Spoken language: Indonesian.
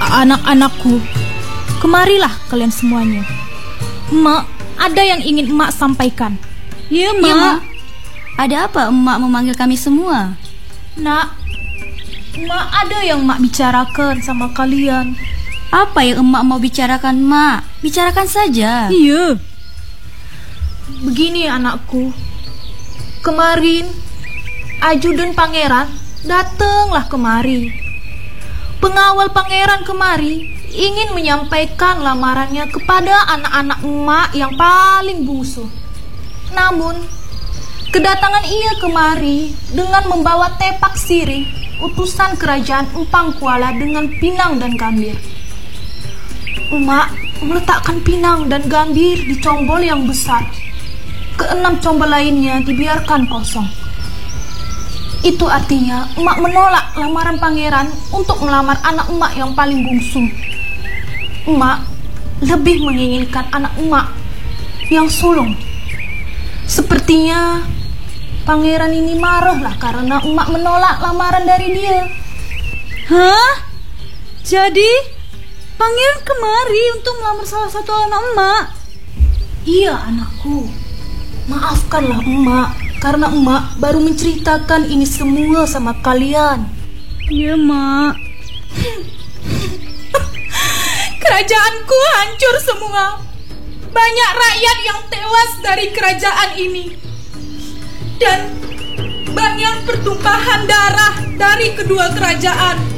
Anak-anakku, kemarilah kalian semuanya. Emak, ada yang ingin emak sampaikan. Ya, Mak. Ya, Mak. Ada apa emak memanggil kami semua? Nak, emak ada yang emak bicarakan sama kalian. Apa yang emak mau bicarakan, Mak? Bicarakan saja. Iya. Begini anakku, kemarin Aju dan Pangeran datanglah kemari. Pengawal Pangeran kemari ingin menyampaikan lamarannya kepada anak-anak emak yang paling bungsu. Namun, kedatangan ia kemari dengan membawa tepak sirih, utusan kerajaan Empang Kuala dengan pinang dan gambir. Emak meletakkan pinang dan gambir di combol yang besar. Keenam combol lainnya dibiarkan kosong. Itu artinya emak menolak lamaran pangeran untuk melamar anak emak yang paling bungsu. Emak lebih menginginkan anak emak yang sulung. Sepertinya pangeran ini marahlah karena emak menolak lamaran dari dia. Hah? Jadi pangeran kemari untuk melamar salah satu anak emak? Iya anakku, maafkanlah emak karena emak baru menceritakan ini semua sama kalian. Iya, Mak. Kerajaanku hancur semua. Banyak rakyat yang tewas dari kerajaan ini. Dan banyak pertumpahan darah dari kedua kerajaan.